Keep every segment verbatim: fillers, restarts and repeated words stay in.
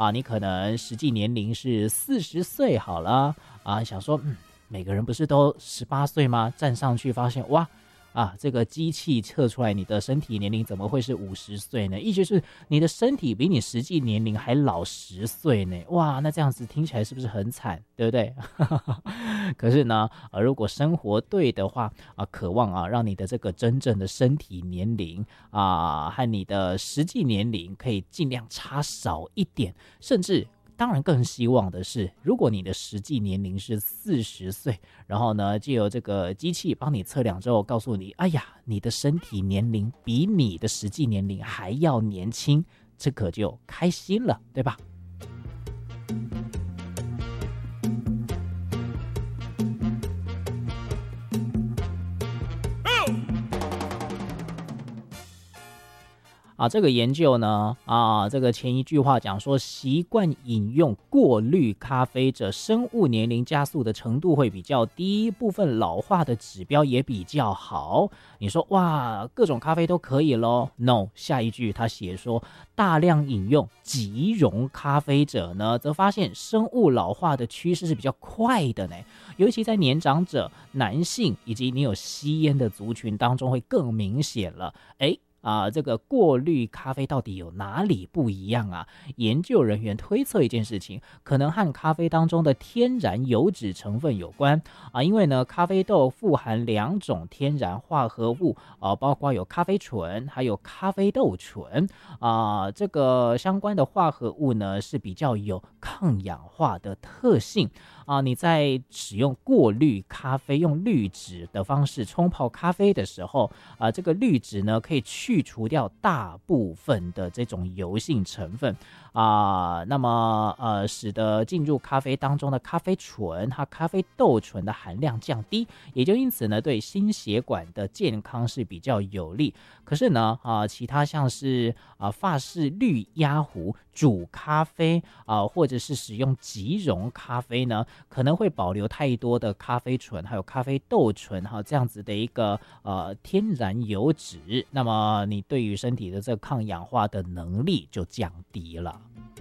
啊，你可能实际年龄是四十岁好了啊，想说嗯，每个人不是都十八岁吗？站上去发现哇。啊，这个机器测出来你的身体年龄怎么会是五十岁呢？意思是你的身体比你实际年龄还老十岁呢？哇，那这样子听起来是不是很惨，对不对？可是呢，呃，如果生活对的话啊，渴望啊，让你的这个真正的身体年龄啊和你的实际年龄可以尽量差少一点，甚至。当然更希望的是，如果你的实际年龄是四十岁，然后呢，藉由这个机器帮你测量之后，告诉你，哎呀，你的身体年龄比你的实际年龄还要年轻，这可就开心了，对吧？啊，这个研究呢，啊，这个前一句话讲说，习惯饮用过滤咖啡者，生物年龄加速的程度会比较低，部分老化的指标也比较好。你说哇，各种咖啡都可以咯 No， 下一句他写说，大量饮用即溶咖啡者呢，则发现生物老化的趋势是比较快的呢，尤其在年长者、男性以及你有吸烟的族群当中会更明显了。诶啊，这个过滤咖啡到底有哪里不一样啊？研究人员推测一件事情，可能和咖啡当中的天然油脂成分有关啊，因为呢，咖啡豆富含两种天然化合物啊，包括有咖啡醇，还有咖啡豆醇啊，这个相关的化合物呢是比较有抗氧化的特性啊。你在使用过滤咖啡，用滤纸的方式冲泡咖啡的时候啊，这个滤纸呢可以去去除掉大部分的这种油性成分啊，那么呃，使得进入咖啡当中的咖啡醇和咖啡豆醇的含量降低，也就因此呢，对心血管的健康是比较有利。可是呢，啊，其他像是啊法式绿压壶煮咖啡啊，或者是使用即溶咖啡呢，可能会保留太多的咖啡醇还有咖啡豆醇哈、啊、这样子的一个呃天然油脂，那么。你对于身体的这个抗氧化的能力就降低了。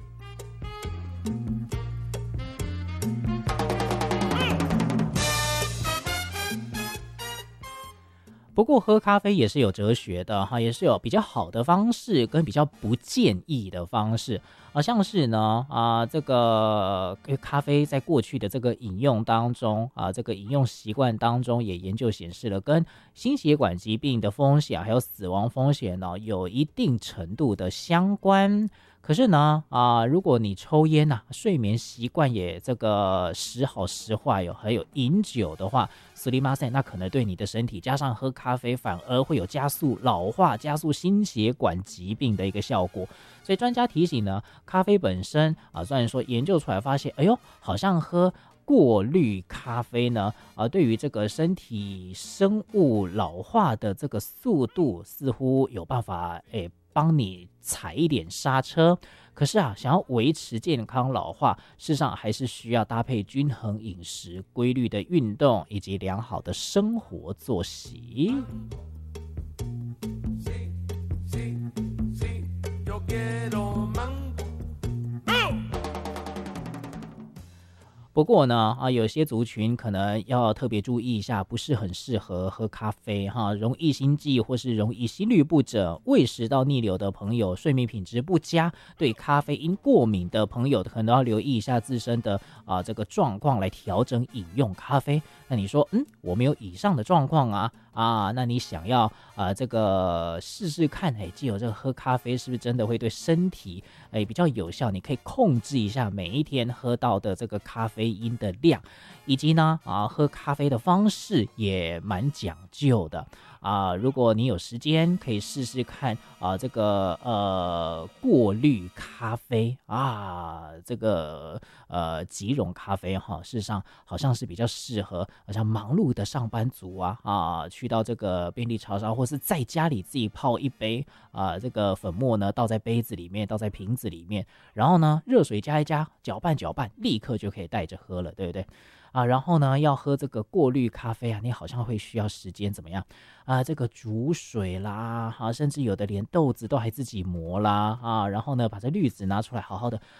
不过喝咖啡也是有哲学的哈，也是有比较好的方式跟比较不建议的方式啊，像是呢啊这个咖啡在过去的这个饮用当中啊，这个饮用习惯当中也研究显示了跟心血管疾病的风险还有死亡风险呢有一定程度的相关。可是呢啊，如果你抽烟呐、啊，睡眠习惯也这个时好时坏哟，还有饮酒的话，斯里马塞那可能对你的身体加上喝咖啡反而会有加速老化、加速心血管疾病的一个效果。所以专家提醒呢，咖啡本身啊，虽然说研究出来发现，哎呦，好像喝过滤咖啡呢，啊，对于这个身体生物老化的这个速度似乎有办法，哎。帮你踩一点刹车，可是啊，想要维持健康老化，事实上还是需要搭配均衡饮食、规律的运动以及良好的生活作息。不过呢，啊，有些族群可能要特别注意一下，不是很适合喝咖啡哈，容易心悸或是容易心律不整、胃食道逆流的朋友、睡眠品质不佳、对咖啡因过敏的朋友，可能要留意一下自身的啊这个状况来调整饮用咖啡。那你说，嗯，我没有以上的状况啊啊，那你想要啊这个试试看，哎，既有这个喝咖啡是不是真的会对身体哎比较有效？你可以控制一下每一天喝到的这个咖啡因的量，以及呢啊喝咖啡的方式也蛮讲究的啊。如果你有时间，可以试试看啊这个呃过滤咖啡啊，这个呃即溶咖啡哈，事实上好像是比较适合好像忙碌的上班族啊啊，去到这个便利超商，或是在家里自己泡一杯啊这个粉末呢，倒在杯子里面，倒在瓶子里面，然后呢热水加一加，搅拌搅拌，立刻就可以带着喝了，对不对？啊，然后呢，要喝这个过滤咖啡啊，你好像会需要时间怎么样啊？这个煮水啦，啊，甚至有的连豆子都还自己磨啦，啊，然后呢，把这滤纸拿出来，好好的